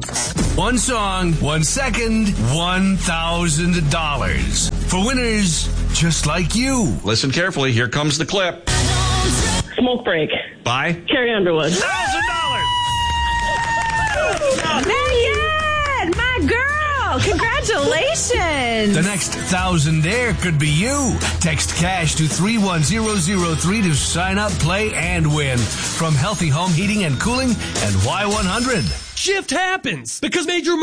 One song, 1 second, $1,000. For winners just like you. Listen carefully. Here comes the clip. Smoke Break. By Carrie Underwood. $1,000. Marianne, my girl, congratulations. The next $1,000 could be you. Text cash to 31003 to sign up, play, and win. From Healthy Home Heating and Cooling and Y100. Shift happens because Major